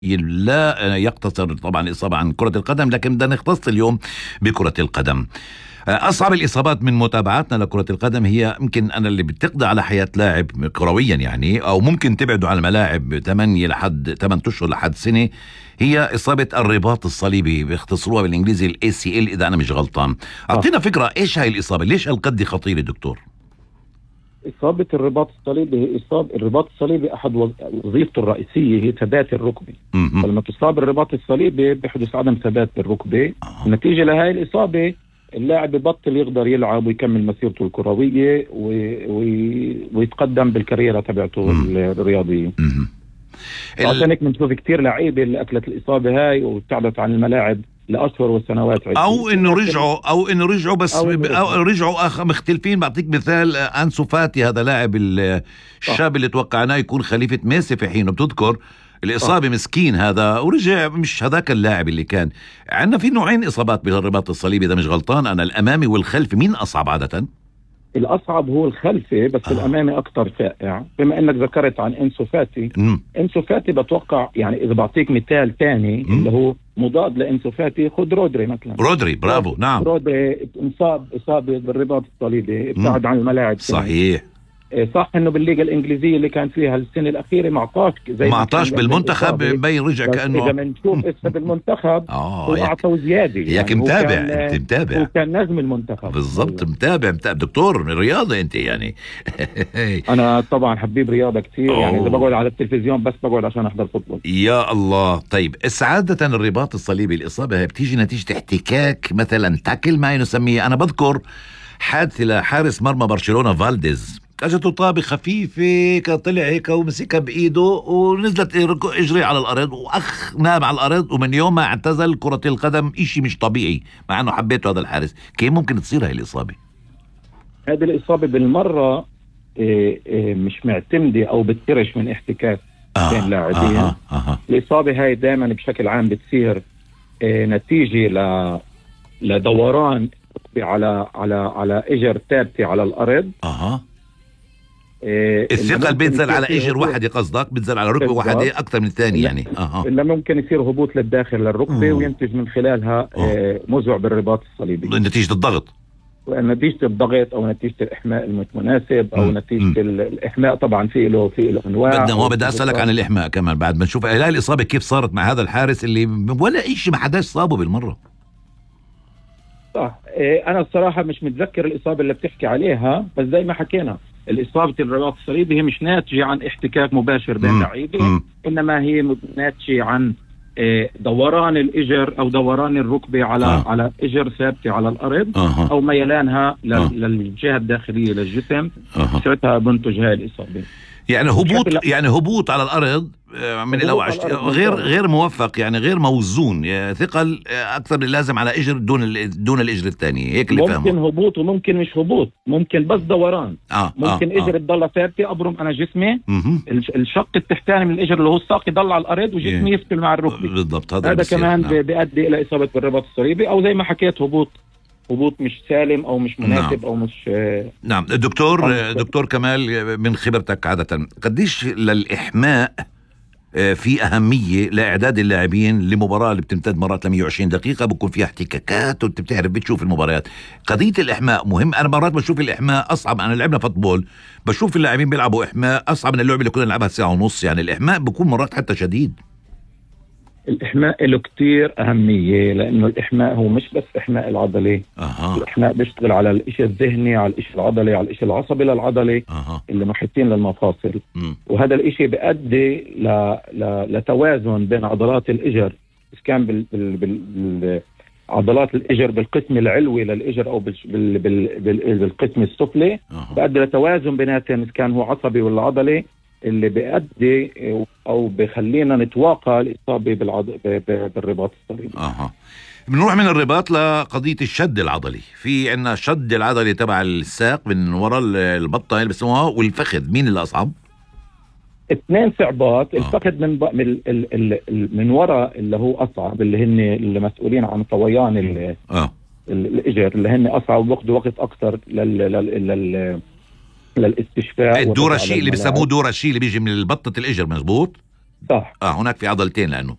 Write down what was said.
لا يقتصر طبعا الإصابة عن كرة القدم، لكن بدنا نختص اليوم بكرة القدم. أصعب الإصابات من متابعتنا لكرة القدم هي يمكن أنا اللي بتقضي على حياة لاعب كرويا يعني، أو ممكن تبعده عن الملاعب 8 أشهر لحد سنة، هي إصابة الرباط الصليبي، بيختصروها بالإنجليزي ACL إذا أنا مش غلطان. أعطينا فكرة إيش هاي الإصابة، ليش هالقد خطيرة دكتور؟ إصابة الرباط الصليبي هي الرباط الصليبي أحد وظيفته الرئيسية هي ثبات الركبة. فلما تصاب الرباط الصليبي بيحدث عدم ثبات بالركبة. نتيجة لهذه الإصابة اللاعب ببطل يقدر يلعب ويكمل مسيرته الكروية ويتقدم بالكاريرة تبعته الرياضية. عشان هيك بنشوف كتير لعيبة اللي أكلت الإصابة هاي وابتعدت عن الملاعب لأشهر وسنوات، أو إنه رجعوا بس أو رجعوا مختلفين. بعطيك مثال أنسو فاتي، هذا لاعب الشاب اللي توقعناه يكون خليفة ميسي في حينه، بتذكر الإصابة مسكين هذا ورجع مش هذاك اللاعب اللي كان. عندنا في نوعين إصابات بالرباط الصليبي إذا مش غلطان أنا، الأمامي والخلفي. مين أصعب عادة؟ الأصعب هو الخلفي، بس الأمامي أكتر شائع. بما أنك ذكرت عن أنسو فاتي، أنسو فاتي بتوقع يعني إذا بعطيك مثال تاني اللي هو مضاد لأنسو فاتي، خد رودري مثلا. رودري برافو، نعم. رودري إصابة بالرباط الصليبي، ابتعد عن الملاعب. صحيح. صح انه بالليغا الانجليزيه اللي كان فيها السنه الاخيره ما اعطاش بالمنتخب، مبين رجع كانه. اذا بنشوف اسمه بالمنتخب هو اعطوا زياده يعني. متابع هو كان نجم المنتخب بالضبط. متابع دكتور الرياضه انت يعني. انا طبعا حبيب رياضه كثير يعني، اذا بقعد على التلفزيون بس بقعد عشان احضر فوتبول. يا الله. طيب عادة الرباط الصليبي الإصابة بتيجي نتيجة احتكاك مثلا، تاكل ما نسميه. أنا بذكر حادثة لحارس مرمى برشلونة فالديز، اجته طابة خفيفة، طلع هيك ومسكها بإيده ونزلت اجري على الأرض، وأخ نام على الأرض. ومن يوم ما اعتزل كرة القدم إشي مش طبيعي، مع أنه حبيته هذا الحارس. كيف ممكن تصير هاي الإصابة؟ هذه الإصابة بالمرة مش معتمدة أو بتكرش من احتكاك بين لاعبين. الإصابة هاي دائما بشكل عام بتصير نتيجة لدوران على إجر ثابتة على الأرض. الثقل بينزل على إجر واحد، قصدك بينزل على ركبة واحدة أكثر من الثاني يعني. إلا ممكن يصير هبوط للداخل للركبة وينتج من خلالها مزع بالرباط الصليبي نتيجة الضغط، نتيجة الضغط أو نتيجة الإحماء المتناسب أو نتيجة الإحماء. طبعا في له أنواع. بدي أسألك عن الإحماء كمان بعد ما نشوف هاي الإصابة كيف صارت مع هذا الحارس اللي ولا إشي ما حداش صابه بالمرة. صح. أنا الصراحة مش متذكر الإصابة اللي بتحكي عليها، بس زي ما حكينا الإصابة الرباط الصليبي هي مش ناتجة عن احتكاك مباشر بين لاعبين، إنما هي ناتجة عن دوران الإجر أو دوران الركبة على إجر ثابتة على الأرض أو ميلانها للجهة الداخلية للجسم. ساعتها بنتج هاي الإصابة. يعني هبوط على الأرض من الأوعش، غير موفق يعني، غير موزون، ثقل أكثر من اللازم على إجر دون الإجر الثاني. هيك اللي فهمه. ممكن هبوط وممكن مش هبوط، ممكن بس دوران. ممكن إجر تضل ثابتة، أبرم أنا جسمي الشق التحتاني من الإجر اللي هو الساق يضل على الأرض وجسمي يفتل مع الركبة. بالضبط. هذا كمان بيؤدي إلى إصابة بالرباط الصليبي، أو زي ما حكيت هبوط مش سالم أو مش مناسب. أو مش. نعم. دكتور كمال، من خبرتك عادة قديش للإحماء في أهمية لإعداد اللاعبين لمباراة اللي بتمتد مرات 120 دقيقة، بكون فيها احتكاكات وانت بتعرف بتشوف المباريات. قضية الإحماء مهم. أنا مرات بشوف الإحماء أصعب. أنا لعبنا فوتبول، بشوف اللاعبين بيلعبوا إحماء أصعب من اللعبة اللي كنا نلعبها ساعة ونص. يعني الإحماء بكون مرات حتى شديد. الإحماء له كتير أهمية، لأنه الإحماء هو مش بس إحماء العضلي. الإحماء بيشتغل على الإشي الذهني، على الإشي العضلي، على الإشي العصبي للعضلي اللي محيطين للمفاصل. وهذا الإشي بيؤدي لتوازن بين عضلات الإجر، إذا كان عضلات الإجر بالقسم العلوي للإجر أو بالقسم السفلي. بيؤدي لتوازن بيناتهم، إذا كان هو عصبي ولا عضلي، اللي بيؤدي أو بيخلينا نتواقع الإصابة بالرباط الصليبي. بنروح من الرباط لقضية الشد العضلي. في عنا شد العضلي تبع الساق من وراء البطة اللي بسموها، والفخذ. مين اللي أصعب؟ اثنين صعبات. الفخذ من وراء اللي هو أصعب، اللي هن اللي مسؤولين عن طويان الإجر، اللي هن أصعب وقت أكثر للاستشفاء. الدوراشي اللي بيسموه دوراشي اللي بيجي من البطة الإجر، مزبوط. صح. هناك في عضلتين لانه